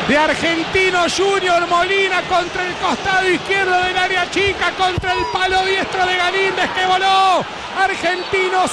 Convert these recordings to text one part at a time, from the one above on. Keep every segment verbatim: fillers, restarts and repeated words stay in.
de Argentinos Juniors. Molina contra el costado izquierdo del área chica, contra el palo diestro de Galíndez que voló. Argentinos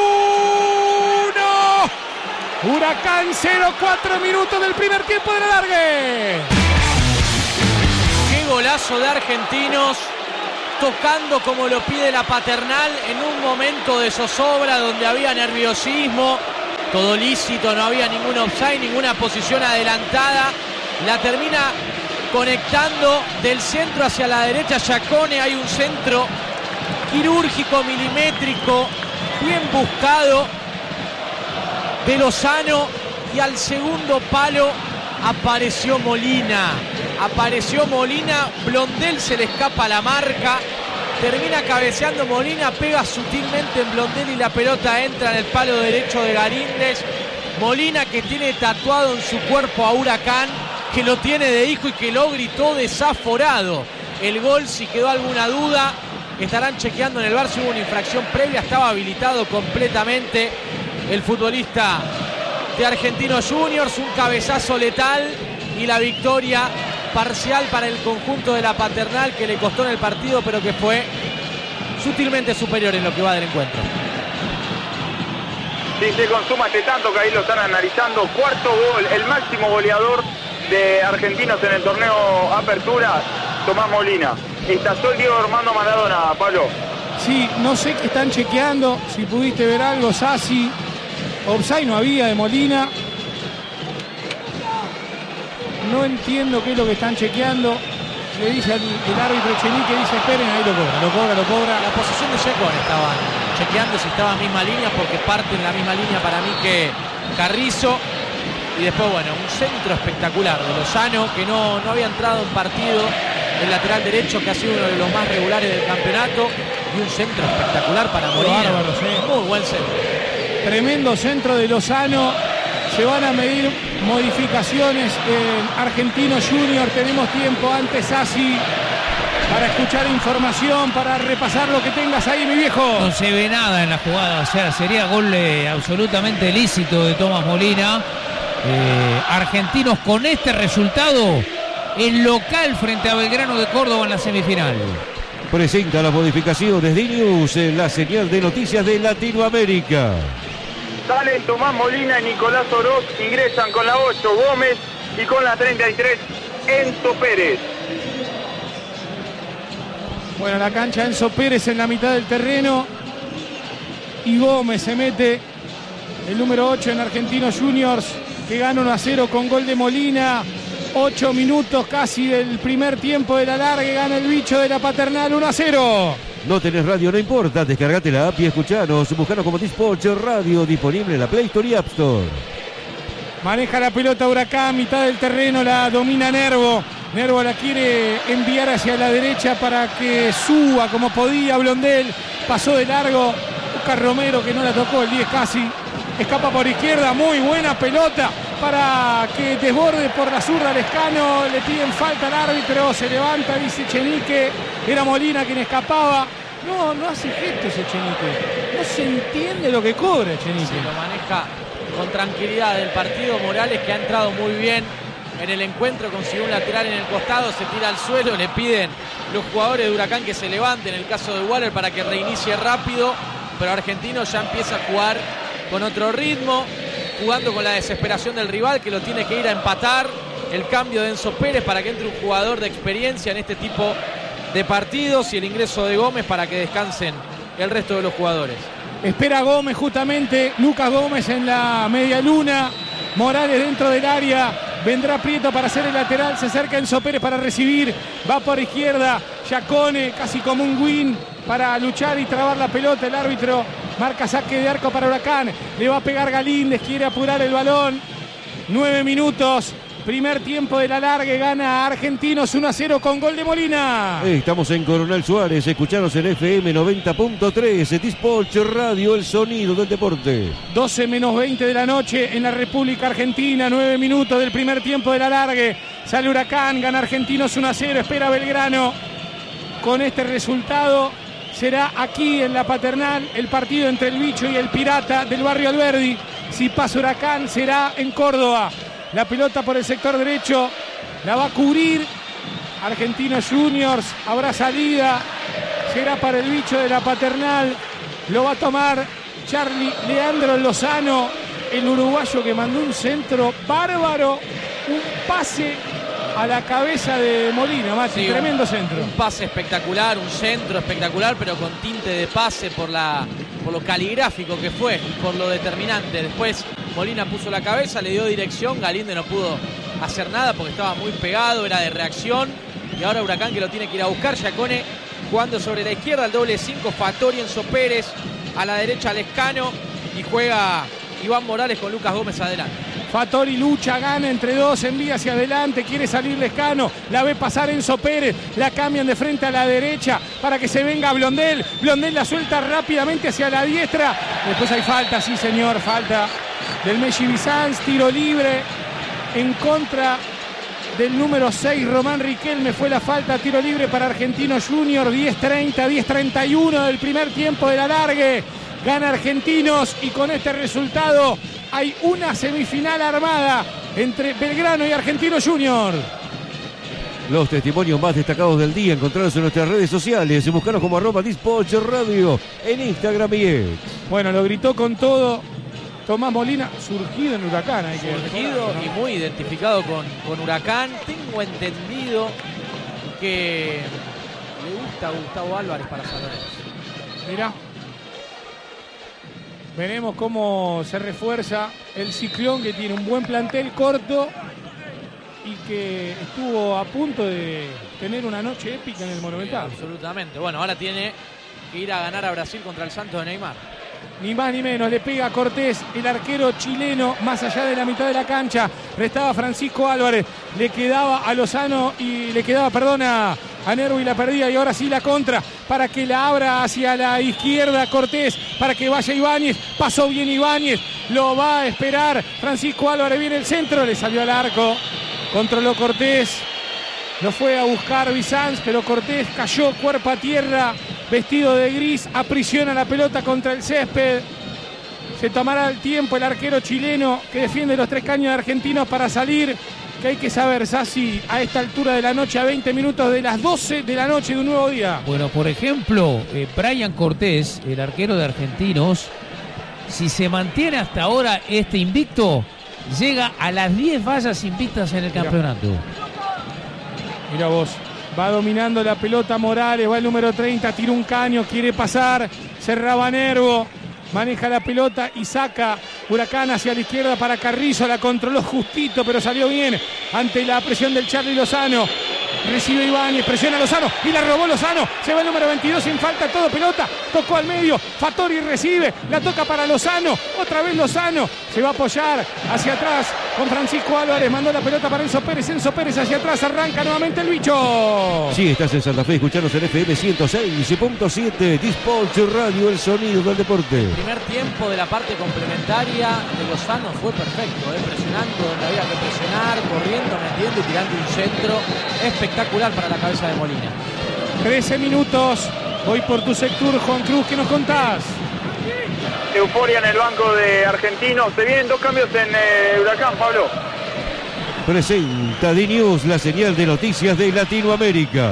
uno, Huracán cero, cuatro minutos del primer tiempo de la largue. Qué golazo de Argentinos, tocando como lo pide la Paternal en un momento de zozobra donde había nerviosismo, todo lícito, no había ningún offside, ninguna posición adelantada. La termina conectando del centro hacia la derecha Chacone. Hay un centro quirúrgico, milimétrico, bien buscado de Lozano, y al segundo palo apareció Molina. Apareció Molina, Blondel se le escapa la marca, termina cabeceando Molina, pega sutilmente en Blondel y la pelota entra en el palo derecho de Galíndez. Molina, que tiene tatuado en su cuerpo a Huracán, que lo tiene de hijo y que lo gritó desaforado. El gol, si quedó alguna duda, estarán chequeando en el V A R si hubo una infracción previa. Estaba habilitado completamente el futbolista de Argentinos Juniors. Un cabezazo letal y la victoria parcial para el conjunto de la Paternal, que le costó en el partido, pero que fue sutilmente superior en lo que va del encuentro. Sí, se consuma este tanto que ahí lo están analizando. Cuarto gol, el máximo goleador de Argentinos en el torneo Apertura, Tomás Molina. Estalló el Diego Armando Maradona, Pablo. Sí, no sé qué están chequeando, si pudiste ver algo, Sassi. Offside no había de Molina. No entiendo qué es lo que están chequeando. Le dice el, el árbitro Echenique, dice esperen, ahí lo cobra, lo cobra, lo cobra. La posición de Chacón estaban chequeando si estaba en misma línea, porque parte en la misma línea para mí que Carrizo. Y después, bueno, un centro espectacular de Lozano, que no, no había entrado en partido, el lateral derecho, que ha sido uno de los más regulares del campeonato, y un centro espectacular para Molina. Bárbaro, sí. Muy buen centro. Tremendo centro de Lozano. Se van a medir modificaciones en Argentinos Juniors. Tenemos tiempo antes, Así, para escuchar información, para repasar lo que tengas ahí, mi viejo. No se ve nada en la jugada, o sea, sería gol eh, absolutamente lícito de Tomás Molina. Eh, Argentinos con este resultado, el local frente a Belgrano de Córdoba en la semifinal. Presenta las modificaciones de News en la señal de noticias de Latinoamérica. Salen Tomás Molina y Nicolás Oroz, ingresan con la ocho Gómez y con la treinta y tres Enzo Pérez. Bueno, la cancha Enzo Pérez en la mitad del terreno y Gómez se mete, el número ocho en Argentinos Juniors, que gana uno a cero con gol de Molina. ocho minutos casi del primer tiempo de la larga, gana el bicho de la Paternal uno a cero. No tenés radio, no importa, descargate la app y escuchanos. Buscanos como T-Sports Radio, disponible en la Play Store y App Store. Maneja la pelota Huracán, mitad del terreno, la domina Nervo. Nervo la quiere enviar hacia la derecha para que suba como podía Blondel. Pasó de largo, busca Romero que no la tocó, el diez casi. Escapa por izquierda, muy buena pelota para que desborde por la zurda Lescano. Le piden falta al árbitro, se levanta, dice Echenique. Era Molina quien escapaba. No, no hace gestos Echenique. No se entiende lo que cobra Echenique. Sí, lo maneja con tranquilidad el partido. Morales, que ha entrado muy bien en el encuentro, consiguió un lateral en el costado, se tira al suelo, le piden los jugadores de Huracán que se levanten, en el caso de Waller, para que reinicie rápido, pero Argentino ya empieza a jugar con otro ritmo, jugando con la desesperación del rival, que lo tiene que ir a empatar. El cambio de Enzo Pérez para que entre un jugador de experiencia en este tipo de partidos, y el ingreso de Gómez para que descansen el resto de los jugadores. Espera Gómez justamente, Lucas Gómez en la media luna, Morales dentro del área, vendrá Prieto para hacer el lateral, se acerca Enzo Pérez para recibir, va por izquierda, Chacone casi como un win para luchar y trabar la pelota. El árbitro marca saque de arco para Huracán, le va a pegar Galíndez, quiere apurar el balón. Nueve minutos, primer tiempo de la larga, gana Argentinos uno a cero con gol de Molina. Estamos en Coronel Suárez, escuchanos en F M noventa punto tres, T-Sports Radio, el sonido del deporte. doce menos veinte de la noche en la República Argentina, nueve minutos del primer tiempo de la larga. Sale Huracán, gana Argentinos uno a cero, espera Belgrano. Con este resultado será aquí en la Paternal el partido entre el bicho y el pirata del barrio Alberdi. Si pasa Huracán será en Córdoba. La pelota por el sector derecho. La va a cubrir Argentinos Juniors. Habrá salida. Será para el bicho de la Paternal. Lo va a tomar Charlie Leandro Lozano, el uruguayo que mandó un centro bárbaro. Un pase a la cabeza de Molina, Mati. Sí, tremendo un, centro. Un pase espectacular, un centro espectacular, pero con tinte de pase por, la, por lo caligráfico que fue y por lo determinante. Después Molina puso la cabeza, le dio dirección. Galíndez no pudo hacer nada porque estaba muy pegado, era de reacción. Y ahora Huracán que lo tiene que ir a buscar. Giacone jugando sobre la izquierda, el doble cinco, Fattori, Enzo Pérez. A la derecha Lescano. Y juega Iván Morales con Lucas Gómez adelante. Fattori lucha, gana entre dos, envía hacia adelante, quiere salir Lescano, la ve pasar Enzo Pérez, la cambian de frente a la derecha para que se venga Blondel. Blondel la suelta rápidamente hacia la diestra. Después hay falta, sí señor, falta del Messi Bizanz, tiro libre en contra del número seis, Román Riquelme. Fue la falta, tiro libre para Argentinos Juniors. Diez treinta, diez treinta y uno del primer tiempo de la alargue. Gana Argentinos y con este resultado hay una semifinal armada entre Belgrano y Argentinos Juniors. Los testimonios más destacados del día encontrados en nuestras redes sociales. Buscanos como arroba Dispatch Radio en Instagram y X. Bueno, lo gritó con todo Tomás Molina, surgido en Huracán. Hay que surgido ¿no? Y muy identificado con, con Huracán. Tengo entendido que le gusta a Gustavo Álvarez para San Lorenzo. Mirá. Veremos cómo se refuerza el Ciclón, que tiene un buen plantel corto y que estuvo a punto de tener una noche épica en el Monumental. Sí, absolutamente. Bueno, ahora tiene que ir a ganar a Brasil contra el Santos de Neymar. Ni más ni menos, le pega a Cortés, el arquero chileno, más allá de la mitad de la cancha. Restaba Francisco Álvarez, le quedaba a Lozano y le quedaba, perdona, a Nervo y la perdía. Y ahora sí la contra para que la abra hacia la izquierda Cortés, para que vaya Ibáñez. Pasó bien Ibáñez, lo va a esperar Francisco Álvarez, viene el centro, le salió al arco, controló Cortés, lo fue a buscar Bizanz, pero Cortés cayó cuerpo a tierra, vestido de gris, aprisiona la pelota contra el césped. Se tomará el tiempo el arquero chileno que defiende los tres caños de Argentinos para salir. Que hay que saber, Sassi, a esta altura de la noche, a veinte minutos de las doce de la noche de un nuevo día. Bueno, por ejemplo, eh, Brian Cortés, el arquero de Argentinos, si se mantiene hasta ahora este invicto, llega a las diez vallas invictas en el Mirá. campeonato. Mira vos. Va dominando la pelota Morales, va el número treinta, tira un caño, quiere pasar, cerraba Nervo, maneja la pelota y saca Huracán hacia la izquierda para Carrizo, la controló justito, pero salió bien ante la presión del Charly Lozano. Recibe Ibáñez, presiona a Lozano y la robó Lozano. Se va el número veintidós sin falta, todo pelota. Tocó al medio, Fattori recibe, la toca para Lozano. Otra vez Lozano, se va a apoyar hacia atrás con Francisco Álvarez. Mandó la pelota para Enzo Pérez, Enzo Pérez hacia atrás, arranca nuevamente el bicho. Sí, estás en Santa Fe, escuchanos en F M ciento seis punto siete, Dispatch Radio, el sonido del deporte. El primer tiempo de la parte complementaria de Lozano fue perfecto, ¿eh? Presionando donde había que presionar, corriendo, metiendo y tirando un centro espectacular para la cabeza de Molina. trece minutos, hoy por tu sector, Juan Cruz, ¿qué nos contás? Euforia en el banco de Argentinos. Se vienen dos cambios en eh, Huracán, Pablo. Presenta D-News, la señal de noticias de Latinoamérica.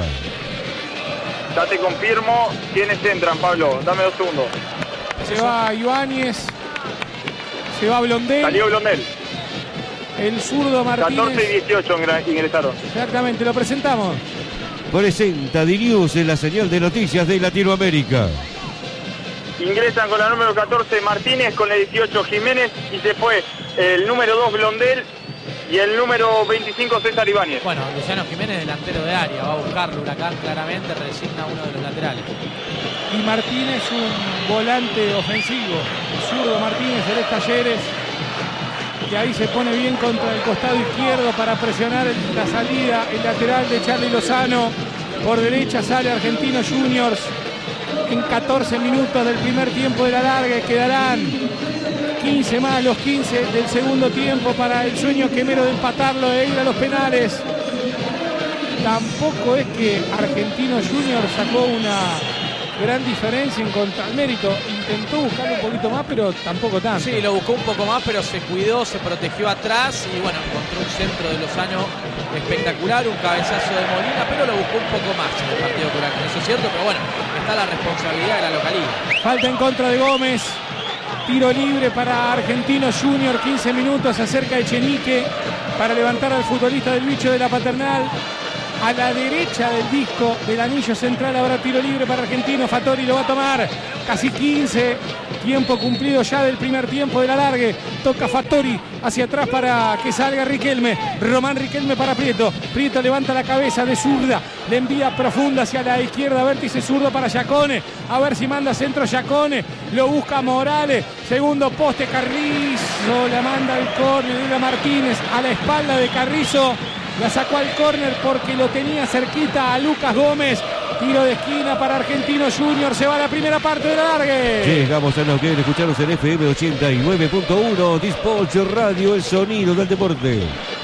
Ya te confirmo quiénes entran, Pablo. Dame dos segundos. Se va Ibáñez, se va Blondel. Salió Blondel. El zurdo Martínez. catorce y dieciocho ingresaron. Exactamente, lo presentamos. Presenta D-News en la señal de noticias de Latinoamérica. Ingresan con la número catorce Martínez, con la dieciocho Jiménez y se fue el número dos Blondel y el número veinticinco César Ibáñez. Bueno, Luciano Jiménez, delantero de área, va a buscarlo Huracán claramente, resigna uno de los laterales. Y Martínez, un volante ofensivo. El zurdo Martínez, el Talleres, que ahí se pone bien contra el costado izquierdo para presionar la salida, el lateral de Charly Lozano. Por derecha sale Argentinos Juniors. En catorce minutos del primer tiempo de la larga quedarán quince más los quince del segundo tiempo para el sueño quemero de empatarlo e ir a los penales. Tampoco es que Argentinos Juniors sacó una gran diferencia en contra el mérito. intentó buscarlo un poquito más, pero tampoco tanto. Sí, lo buscó un poco más, pero se cuidó, se protegió atrás y bueno, encontró un centro de Lozano espectacular, un cabezazo de Molina, pero lo buscó un poco más en el partido con Huracán. Eso es cierto, pero bueno, está la responsabilidad de la localidad. Falta en contra de Gómez. Tiro libre para Argentino Junior, quince minutos, acerca Echenique para levantar al futbolista del bicho de la Paternal. A la derecha del disco del anillo central, ahora tiro libre para Argentino. Fattori lo va a tomar, casi quince, tiempo cumplido ya del primer tiempo del alargue. Toca Fattori hacia atrás para que salga Riquelme. Román Riquelme para Prieto. Prieto levanta la cabeza de zurda, le envía profunda hacia la izquierda, vértice zurdo para Giacone. A ver si manda centro Giacone, lo busca Morales. Segundo poste, Carrizo la manda al córner de Martínez a la espalda de Carrizo. La sacó al córner porque lo tenía cerquita a Lucas Gómez. Tiro de esquina para Argentino Junior. Se va a la primera parte del alargue. Llegamos a lo que escucharos en F M ochenta y nueve punto uno. Dispatch Radio, el sonido del deporte.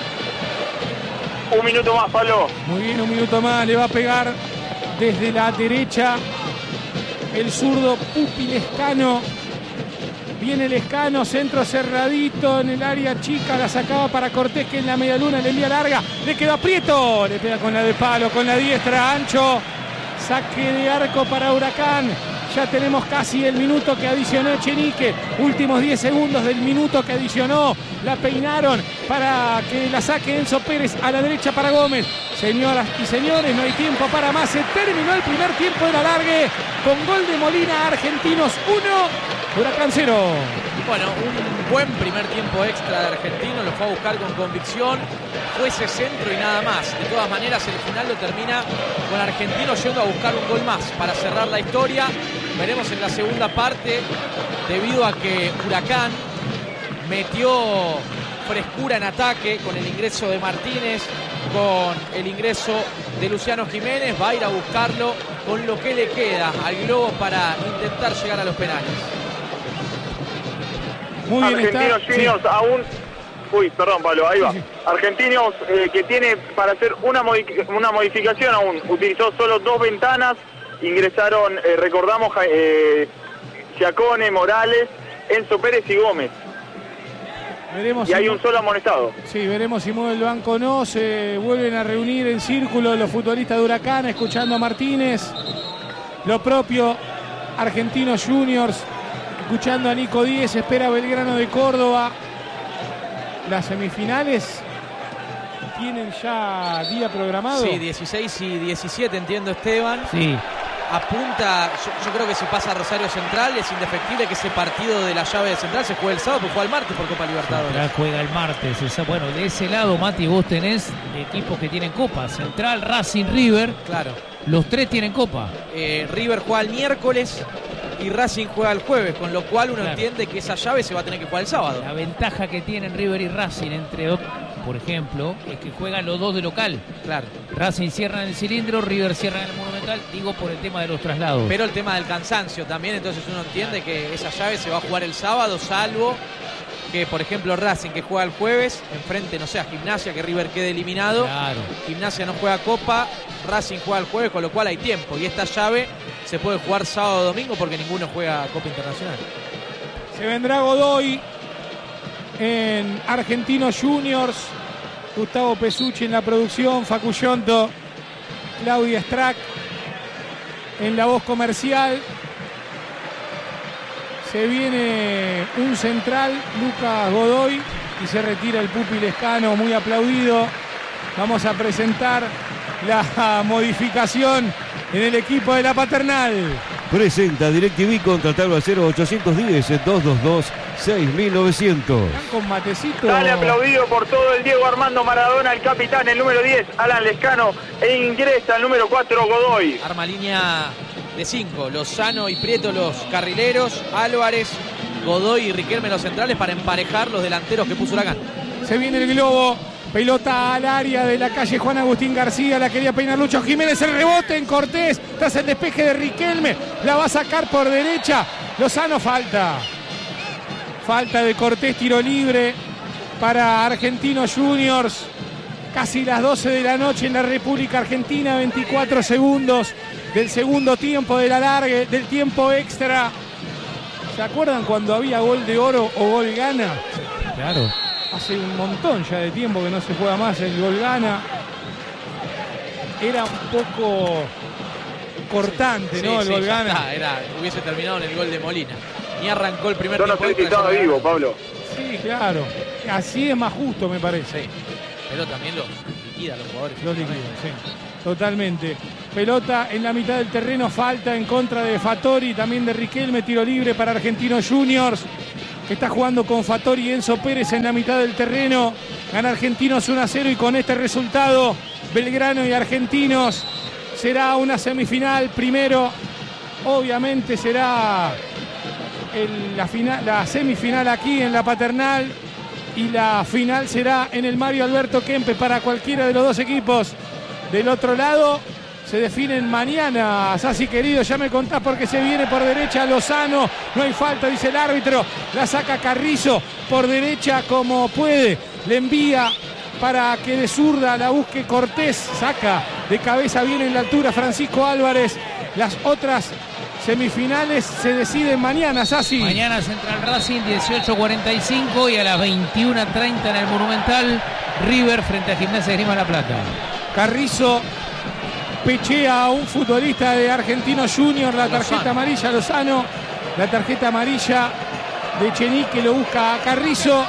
Un minuto más, Pablo. Muy bien, un minuto más. Le va a pegar desde la derecha el zurdo Pupi Lescano. Viene Lescano, centro cerradito en el área chica, la sacaba para Cortés, que en la media luna le envía larga, le queda Prieto, le pega con la de palo, con la diestra, ancho, saque de arco para Huracán. Ya tenemos casi el minuto que adicionó Echenique, últimos diez segundos del minuto que adicionó, la peinaron para que la saque Enzo Pérez a la derecha para Gómez. Señoras y señores, no hay tiempo para más, se terminó el primer tiempo del alargue con gol de Molina. Argentinos uno, Huracán cero. Bueno, un buen primer tiempo extra de Argentino, lo fue a buscar con convicción, fue ese centro y nada más. De todas maneras, el final lo termina con Argentino yendo a buscar un gol más para cerrar la historia. Veremos en la segunda parte, debido a que Huracán metió frescura en ataque con el ingreso de Martínez, con el ingreso de Luciano Jiménez, va a ir a buscarlo con lo que le queda al globo para intentar llegar a los penales. Muy bien, Argentinos está. Juniors Sí. aún... Uy, perdón, Pablo, ahí va. Sí, sí. Argentinos eh, que tiene para hacer una, modi- una modificación aún. Utilizó solo dos ventanas. Ingresaron, eh, recordamos, eh, Giacone, Morales, Enzo Pérez y Gómez. Veremos Y si hay mu- un solo amonestado. Sí, veremos si mueve el banco o no. Se vuelven a reunir en círculo los futbolistas de Huracán, escuchando a Martínez. Lo propio, Argentinos Juniors, escuchando a Nico Díez. Espera Belgrano de Córdoba. Las semifinales tienen ya día programado. Sí, dieciséis y diecisiete, entiendo, Esteban. Sí, Apunta, yo, yo creo que si pasa Rosario Central es indefectible que ese partido de la llave de Central se juegue el sábado, porque juega el martes por Copa Libertadores. Central juega el martes. Esa- bueno, de ese lado, Mati, vos tenés equipos que tienen copa. Central, Racing, River. Claro. Los tres tienen copa. Eh, River juega el miércoles y Racing juega el jueves, con lo cual uno Claro. entiende que esa llave se va a tener que jugar el sábado. La ventaja que tienen River y Racing, entre otros, por ejemplo, es que juegan los dos de local. Claro. Racing cierra en el cilindro, River cierra en el Monumental, digo por el tema de los traslados. Pero el tema del cansancio también, entonces uno entiende que esa llave se va a jugar el sábado, salvo que, por ejemplo, Racing, que juega el jueves, enfrente, no sé, a Gimnasia, que River quede eliminado. Claro. Gimnasia no juega Copa, Racing juega el jueves, con lo cual hay tiempo. Y esta llave se puede jugar sábado o domingo porque ninguno juega Copa Internacional. Se vendrá Godoy en Argentinos Juniors. Gustavo Pesucci en la producción, Facu Yonto, Claudia Strack en la voz comercial. Se viene un central, Lucas Godoy, y se retira el Pupi Lescano, muy aplaudido. Vamos a presentar la modificación en el equipo de la Paternal. Presenta DirecTV, contratalo al cero ochocientos diez, dos dos dos, seis mil novecientos. Están con matecito. Sale aplaudido por todo el Diego Armando Maradona, el capitán, el número diez, Alan Lescano, e ingresa el número cuatro, Godoy. Arma línea de cinco, Lozano y Prieto los carrileros, Álvarez, Godoy y Riquelme los centrales para emparejar los delanteros que puso Huracán. Se viene el globo. Pelota al área de la calle Juan Agustín García. La quería peinar Lucho Jiménez. El rebote en Cortés. Tras el despeje de Riquelme. La va a sacar por derecha. Lozano, falta. Falta de Cortés. Tiro libre para Argentinos Juniors. Casi las doce de la noche en la República Argentina. veinticuatro segundos del segundo tiempo del alargue, del tiempo extra. ¿Se acuerdan cuando había gol de oro o gol gana? Claro. Hace un montón ya de tiempo que no se juega más el gol gana. Era un poco cortante, sí, ¿no? Sí, el gol ya gana. está, era, hubiese terminado en el gol de Molina. Ni arrancó el primer Yo no tiempo. sé si estaba vivo, Pablo. Sí, claro. Así es más justo, me parece. Sí, pero también los liquida a los jugadores. Los liquidos, sí. Totalmente. Pelota en la mitad del terreno, falta en contra de Fattori, también de Riquelme, tiro libre para Argentinos Juniors, que está jugando con Fattori y Enzo Pérez en la mitad del terreno. Gana Argentinos uno a cero y con este resultado, Belgrano y Argentinos será una semifinal. Primero, obviamente, será el, la, final, la semifinal aquí en la Paternal y la final será en el Mario Alberto Kempes para cualquiera de los dos equipos. Del otro lado se definen mañana. Sassi querido, ya me contás porque se viene por derecha Lozano. No hay falta, dice el árbitro. La saca Carrizo por derecha como puede. Le envía para que de zurda la busque Cortés. Saca de cabeza bien en la altura Francisco Álvarez. Las otras semifinales se deciden mañana, Sassi. Mañana Central Racing dieciocho cuarenta y cinco y a las veintiuna treinta en el Monumental River frente a Gimnasia de Grima La Plata. Carrizo pechea a un futbolista de Argentinos Juniors, la tarjeta Lozano. amarilla Lozano, la tarjeta amarilla de Chenique que lo busca a Carrizo.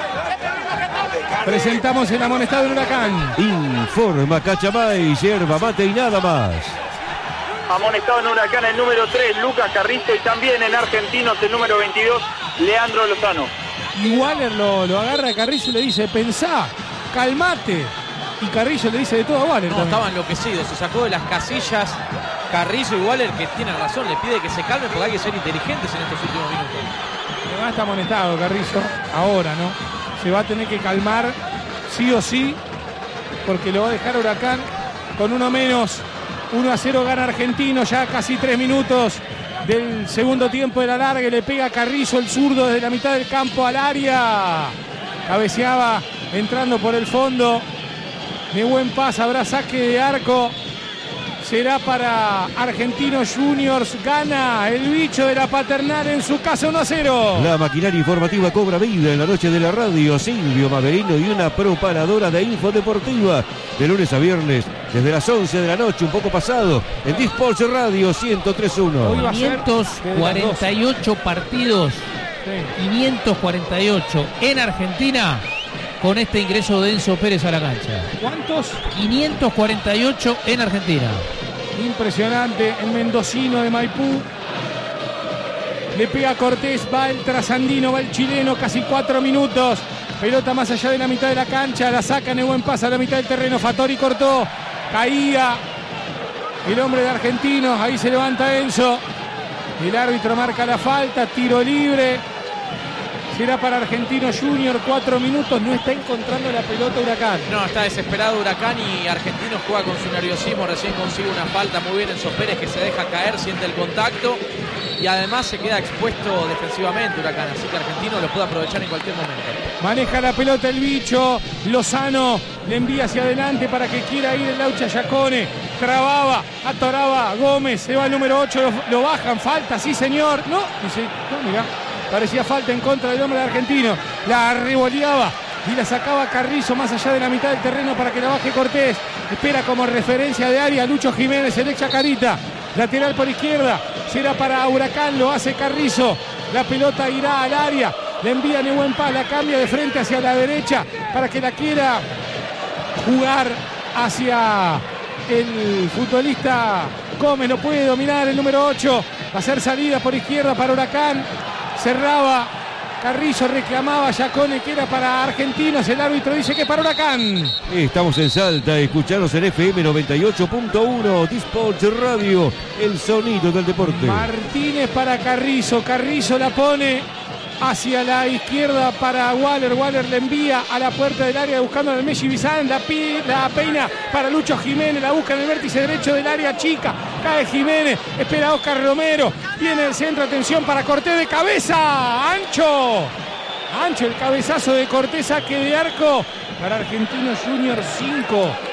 Presentamos el amonestado del Huracán. Informa Cachamay, yerba mate y nada más. Amonestado en Huracán el número tres, Lucas Carrizo, y también en Argentinos el número veintidós, Leandro Lozano. Y Waller lo, lo agarra a Carrizo y le dice, pensá, calmate. Y Carrizo le dice de todo a Waller. No, también. estaba enloquecido, se sacó de las casillas. Carrizo y Waller, que tienen razón, le pide que se calmen porque hay que ser inteligentes en estos últimos minutos. Además está amonestado Carrizo, ahora, ¿no? Se va a tener que calmar sí o sí, porque lo va a dejar Huracán con uno menos. uno a cero gana Argentino, ya casi tres minutos del segundo tiempo de la larga. Le pega a Carrizo el zurdo desde la mitad del campo al área. Cabeceaba entrando por el fondo. De buen pase, habrá saque de arco. Será para Argentinos Juniors. Gana el bicho de la Paternal en su casa uno a cero. La maquinaria informativa cobra vida en la noche de la radio. Silvio Maverino y una propaladora de info deportiva. De lunes a viernes, desde las once de la noche, un poco pasado, en Dispolse Radio ciento tres punto Hoy uno. va a ser quinientos cuarenta y ocho partidos, Sí. quinientos cuarenta y ocho en Argentina con este ingreso de Enzo Pérez a la cancha. ¿Cuántos? quinientos cuarenta y ocho en Argentina. Impresionante, el mendocino de Maipú. Le pega a Cortés, va el trasandino, va el chileno, casi cuatro minutos. Pelota más allá de la mitad de la cancha, la saca en buen pase a la mitad del terreno. Fattori cortó, caía el hombre de Argentinos, ahí se levanta Enzo. El árbitro marca la falta, tiro libre. Será para Argentinos Junior, cuatro minutos, no está encontrando la pelota Huracán. No, está desesperado Huracán y Argentinos juega con su nerviosismo. Recién consigue una falta muy bien Enzo Pérez, que se deja caer, siente el contacto y además se queda expuesto defensivamente Huracán, así que Argentinos lo puede aprovechar en cualquier momento. Maneja la pelota el bicho, Lozano le envía hacia adelante para que quiera ir el Laucha Yacone. Trababa, atoraba Gómez, se va el número ocho, lo, lo bajan, falta, sí señor. No, dice, no, mirá, parecía falta en contra del hombre de Argentino. La revoleaba y la sacaba Carrizo más allá de la mitad del terreno para que la baje Cortés. Espera como referencia de área Lucho Jiménez, el ex Chacarita. Lateral por izquierda, será para Huracán, lo hace Carrizo. La pelota irá al área, le envía Nehuen Paz, la cambia de frente hacia la derecha para que la quiera jugar hacia el futbolista Gómez. No puede dominar el número ocho, va a ser salida por izquierda para Huracán. Cerraba Carrizo, reclamaba Yacone que era para Argentinos. El árbitro dice que para Huracán. Estamos en Salta, escuchanos en F M noventa y ocho punto uno, Dispolse Radio, el sonido del deporte. Martínez para Carrizo, Carrizo la pone hacia la izquierda para Waller, Waller le envía a la puerta del área buscando al Messi Bizán, la, pi, la peina para Lucho Jiménez, la busca en el vértice derecho del área chica, cae Jiménez, espera a Oscar Romero, viene el centro, atención para Cortés de cabeza, ancho, ancho el cabezazo de Cortés, saque de arco para Argentinos Juniors cinco,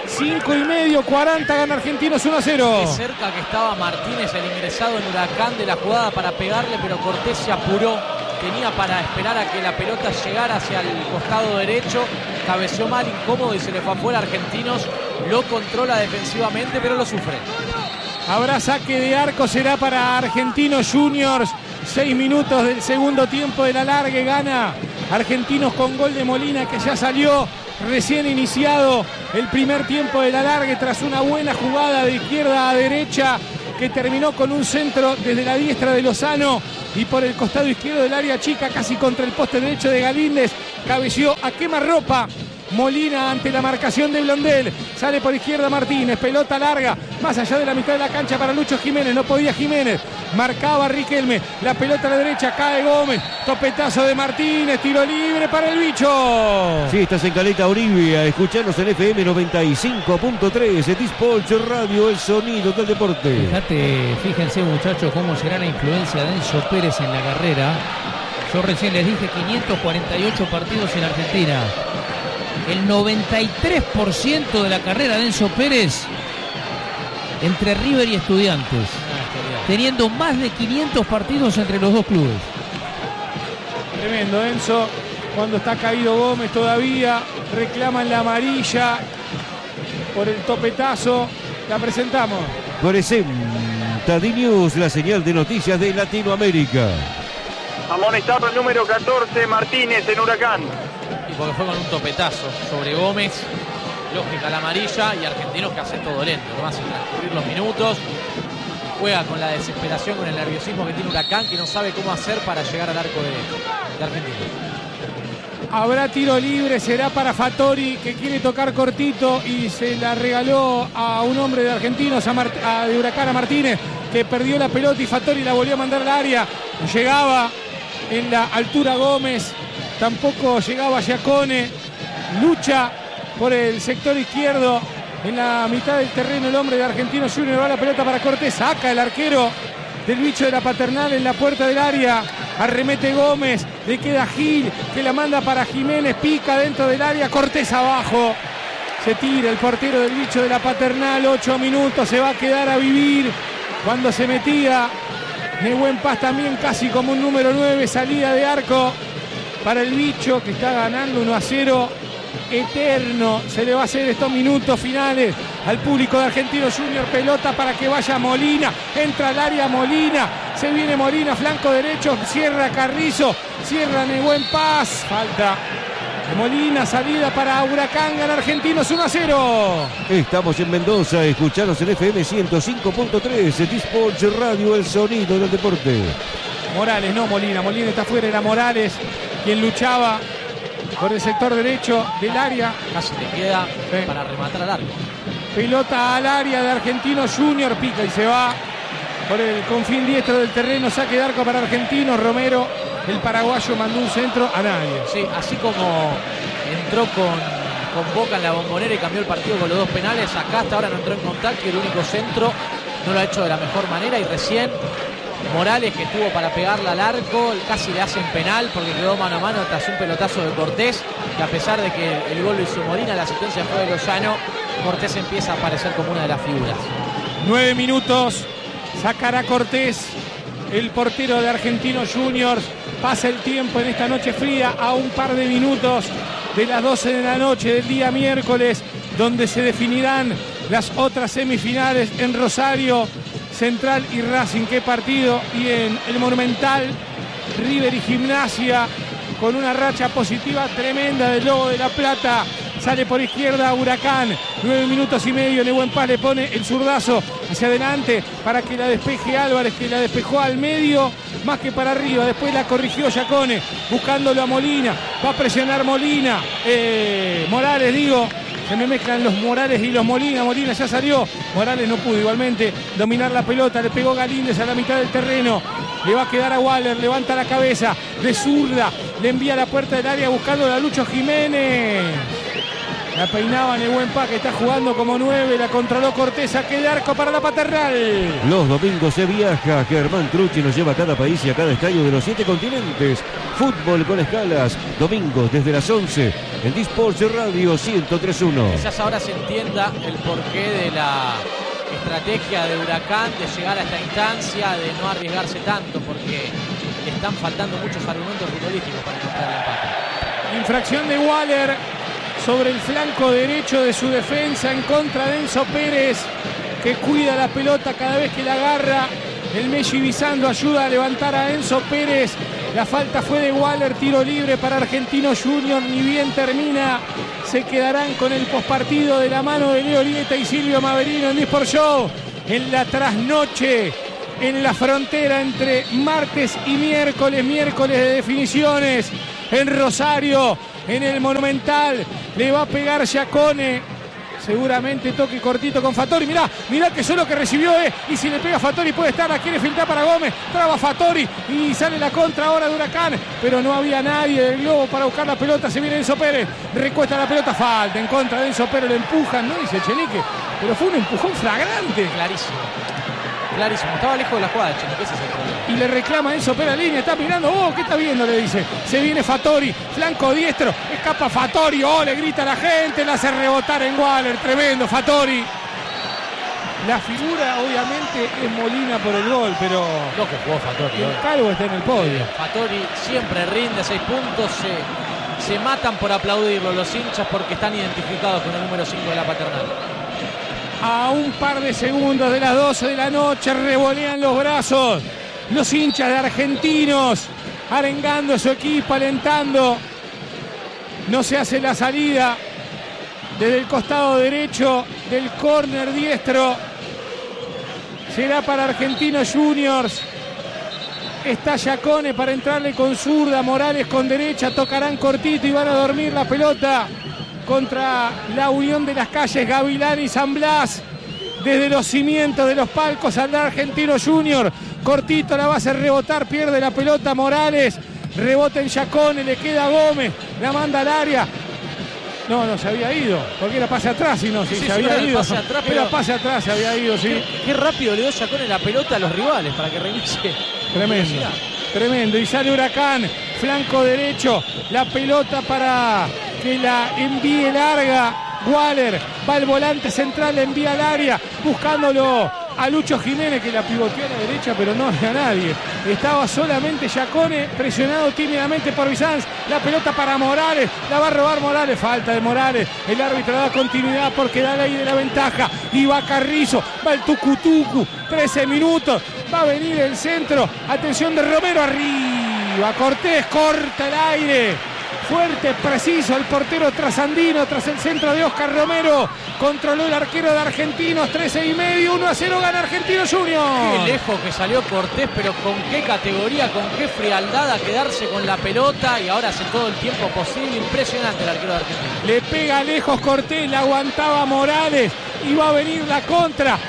cinco y medio, cuarenta, gana Argentinos uno a cero. Qué cerca que estaba Martínez, el ingresado en Huracán, de la jugada para pegarle, pero Cortés se apuró. Tenía para esperar a que la pelota llegara hacia el costado derecho. Cabeció mal, incómodo y se le fue afuera. Argentinos lo controla defensivamente, pero lo sufre. Habrá saque de arco, será para Argentinos Juniors. Seis minutos del segundo tiempo de la largue, gana Argentinos con gol de Molina, que ya salió recién iniciado el primer tiempo de la largue tras una buena jugada de izquierda a derecha que terminó con un centro desde la diestra de Lozano y por el costado izquierdo del área chica, casi contra el poste derecho de Galíndez, cabeció a quemarropa Molina ante la marcación de Blondel. Sale por izquierda Martínez, pelota larga, más allá de la mitad de la cancha para Lucho Jiménez. No podía Jiménez, marcaba Riquelme, la pelota a la derecha, cae Gómez, topetazo de Martínez, tiro libre para el bicho. Sí, estás en Caleta Olivia, escuchanos en F M noventa y cinco punto tres, Dispolch Radio, el sonido del deporte. Fíjate, fíjense muchachos cómo será la influencia de Enzo Pérez en la carrera. Yo recién les dije quinientos cuarenta y ocho partidos en Argentina. El noventa y tres por ciento de la carrera de Enzo Pérez entre River y Estudiantes, teniendo más de quinientos partidos entre los dos clubes. Tremendo Enzo, cuando está caído Gómez todavía, reclaman la amarilla por el topetazo. La presentamos. Presenta D-News, la señal de noticias de Latinoamérica. Amonestado el número catorce, Martínez en Huracán. Y porque fue con un topetazo sobre Gómez, lógica la amarilla, y Argentinos que hace todo lento, nomás sin transcurrir los minutos. Juega con la desesperación, con el nerviosismo que tiene Huracán, que no sabe cómo hacer para llegar al arco de, de Argentinos. Habrá tiro libre, será para Fattori, que quiere tocar cortito y se la regaló a un hombre de Argentinos, a, Mart a de Huracán, a Martínez, que perdió la pelota y Fattori la volvió a mandar al área. Llegaba en la altura Gómez, tampoco llegaba Giacone, lucha por el sector izquierdo, en la mitad del terreno el hombre de Argentinos Juniors, va la pelota para Cortés, saca el arquero del bicho de la Paternal en la puerta del área, arremete Gómez, le queda Gil, que la manda para Jiménez, pica dentro del área, Cortés abajo, se tira el portero del bicho de la Paternal, ocho minutos, se va a quedar a vivir cuando se metía Nehuen Paz también casi como un número nueve, salida de arco para el bicho que está ganando uno a cero. Eterno se le va a hacer estos minutos finales al público de Argentinos Juniors. Pelota para que vaya Molina, entra al área Molina, se viene Molina, flanco derecho, cierra Carrizo, cierra Nehuen Paz, falta de Molina, salida para Huracán, gana Argentinos uno a cero. Estamos en Mendoza, escuchanos en F M ciento cinco punto tres, Dispolch Radio, el sonido del deporte. Morales, no Molina, Molina está fuera, era Morales quien luchaba por el sector derecho del área. Casi le queda sí. para rematar al arco. Pelota al área de Argentinos Junior, pica y se va por el confín diestro del terreno, saque de arco para Argentinos. Romero, el paraguayo, mandó un centro a nadie. Sí, así como entró con, con Boca en la Bombonera y cambió el partido con los dos penales, acá hasta ahora no entró en contacto y el único centro no lo ha hecho de la mejor manera. Y recién Morales, que estuvo para pegarla al arco, casi le hacen penal porque quedó mano a mano tras un pelotazo de Cortés, que a pesar de que el gol lo hizo Molina, la asistencia fue de Lozano, Cortés empieza a aparecer como una de las figuras. Nueve minutos, sacará Cortés, el portero de Argentinos Juniors. Pasa el tiempo en esta noche fría a un par de minutos de las doce de la noche del día miércoles, donde se definirán las otras semifinales en Rosario, Central y Racing, qué partido, y en el Monumental, River y Gimnasia, con una racha positiva tremenda del Lobo de la Plata. Sale por izquierda Huracán, nueve minutos y medio, Nehuen Paz le pone el zurdazo hacia adelante para que la despeje Álvarez, que la despejó al medio, más que para arriba, después la corrigió Giacone, buscándolo a Molina, va a presionar Molina, eh, Morales digo, se me mezclan los Morales y los Molina. Molina ya salió, Morales no pudo igualmente dominar la pelota, le pegó Galíndez a la mitad del terreno, le va a quedar a Waller, levanta la cabeza de zurda, le envía a la puerta del área buscando a Lucho Jiménez. La peinaban el buen Pa, que está jugando como nueve. La controló Cortés, saque de arco para la Paternal. Los domingos se viaja. Germán Trucci nos lleva a cada país y a cada estadio de los siete continentes. Fútbol con escalas. Domingos desde las once en Disports Radio ciento tres punto uno. Quizás ahora se entienda el porqué de la estrategia de Huracán de llegar a esta instancia, de no arriesgarse tanto, porque le están faltando muchos argumentos futbolísticos para encontrar el empate. Infracción de Waller sobre el flanco derecho de su defensa en contra de Enzo Pérez, que cuida la pelota cada vez que la agarra. El Messi Bisando ayuda a levantar a Enzo Pérez. La falta fue de Waller, tiro libre para Argentinos Juniors. Ni bien termina, se quedarán con el pospartido de la mano de Leo Lieta y Silvio Maverino en Disport Show. En la trasnoche, en la frontera entre martes y miércoles, miércoles de definiciones. En Rosario, en el Monumental, le va a pegar Giacone. Seguramente toque cortito con Fattori. Mirá, mirá que solo que recibió, eh. Y si le pega Fattori puede estar, la quiere filtrar para Gómez. Traba Fattori y sale la contra ahora de Huracán. Pero no había nadie del globo para buscar la pelota. Se viene Enzo Pérez. Recuesta la pelota. Falta en contra de Enzo Pérez. Lo empujan, ¿no? Dice Chenique. Pero fue un empujón flagrante. Clarísimo. Clarísimo. Estaba lejos de la jugada, Chenique. Ese es el problema. Y le reclama a Enzo Pérez a línea. Está mirando. Oh, ¿qué está viendo? Le dice. Se viene Fattori. Flanco diestro. Escapa Fattori. Oh, le grita a la gente. La hace rebotar en Waller. Tremendo Fattori. La figura, obviamente, es Molina por el gol, pero Lo que jugó Fattori. el cargo está en el podio. Fattori siempre rinde seis puntos. Se, se matan por aplaudirlo los hinchas porque están identificados con el número cinco de la Paternal. A un par de segundos de las doce de la noche revolean los brazos los hinchas de Argentinos, arengando a su equipo, alentando. No se hace la salida desde el costado derecho del córner diestro. Será para Argentinos Juniors. Está Giacone para entrarle con zurda, Morales con derecha, tocarán cortito y van a dormir la pelota contra la unión de las calles Gavilán y San Blas. Desde los cimientos de los palcos saldrá Argentinos Juniors. Cortito la va a hacer rebotar, pierde la pelota Morales. Rebota en Giacone, le queda Gómez, la manda al área. No, no, se había ido, porque era pase atrás y no, sí, Sí, se sí, había era ido. pase atrás, Era pero- pase atrás, se había ido, sí. Qué, qué rápido le dio Giacone la pelota a los rivales para que reinicie. Tremendo, tremendo. Y sale Huracán, flanco derecho, la pelota para que la envíe larga. Waller va al volante central, le envía al área, buscándolo a Lucho Jiménez, que la pivoteó a la derecha, pero no había nadie. Estaba solamente Giacone, presionado tímidamente por Bizanz. La pelota para Morales, la va a robar Morales, falta de Morales. El árbitro da continuidad porque da ley de la ventaja. Y va Carrizo, va el tucutucu, trece minutos. Va a venir el centro, atención de Romero, arriba. Cortés corta el aire. Fuerte, preciso el portero trasandino tras el centro de Oscar Romero. Controló el arquero de Argentinos, trece y medio, uno a cero gana Argentinos Juniors. Qué lejos que salió Cortés, pero con qué categoría, con qué frialdad a quedarse con la pelota y ahora hace todo el tiempo posible. Impresionante el arquero de Argentina. Le pega lejos Cortés, la aguantaba Morales y va a venir la contra.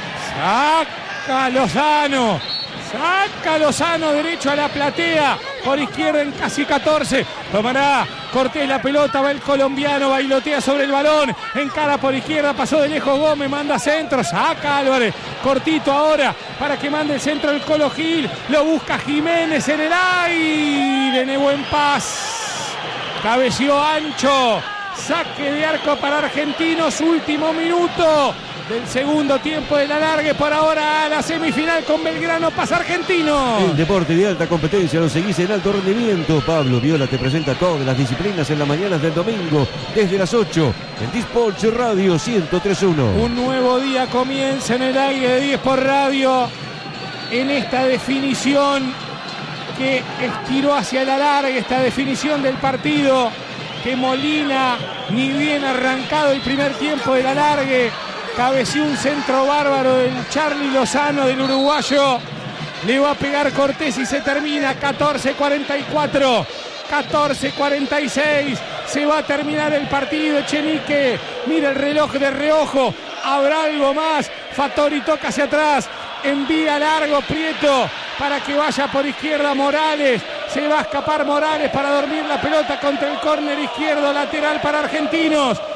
Saca Lozano. Saca Lozano derecho a la platea. Por izquierda en casi catorce. Tomará Cortés la pelota. Va el colombiano. Bailotea sobre el balón. Encara por izquierda. Pasó de lejos Gómez. Manda centro. Saca Álvarez. Cortito ahora para que mande el centro el Colo Gil. Lo busca Jiménez en el aire. Negó en paz. Cabeció ancho. Saque de arco para Argentinos. Último minuto del segundo tiempo de la largue. Por ahora a la semifinal con Belgrano pasa Argentino. El deporte de alta competencia lo seguís en alto rendimiento. Pablo Viola te presenta todas las disciplinas en las mañanas del domingo desde las ocho en Disports Radio ciento tres punto uno. Un nuevo día comienza en el aire de diez por radio en esta definición que estiró hacia la larga, esta definición del partido que Molina, ni bien arrancado el primer tiempo de la largue, cabeció un centro bárbaro del Charly Lozano, del uruguayo. Le va a pegar Cortés y se termina. catorce cuarenta y cuatro, catorce cuarenta y seis. Se va a terminar el partido. Echenique mira el reloj de reojo. Habrá algo más. Fattori toca hacia atrás. Envía largo Prieto para que vaya por izquierda Morales. Se va a escapar Morales para dormir la pelota contra el córner izquierdo lateral para Argentinos.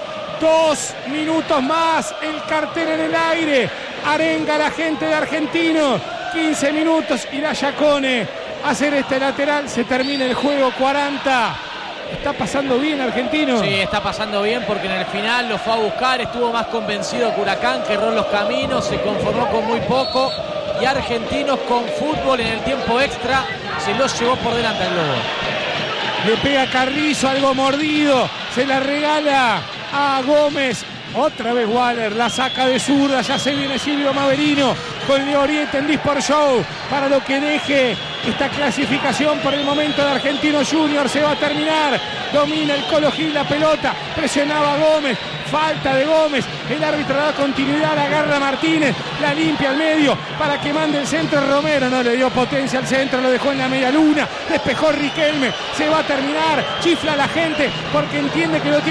Dos minutos más, el cartel en el aire, arenga la gente de Argentino, quince minutos, irá Giacone a hacer este lateral, se termina el juego, cuarenta. ¿Está pasando bien Argentino? Sí, está pasando bien porque en el final lo fue a buscar, estuvo más convencido que Huracán, que erró los caminos, se conformó con muy poco y Argentinos con fútbol en el tiempo extra se los llevó por delante al globo. Le pega Carrizo, algo mordido, se la regala a Gómez. Otra vez Waller, la saca de zurda, ya se viene Silvio Maverino con Leo Oriente en Disport Show para lo que deje esta clasificación por el momento de Argentino Junior. Se va a terminar, domina el Colo Gil la pelota, presionaba a Gómez, falta de Gómez, el árbitro da continuidad, la agarra Martínez, la limpia al medio para que mande el centro. Romero no le dio potencia al centro, lo dejó en la media luna, despejó Riquelme, se va a terminar, chifla a la gente porque entiende que lo tiene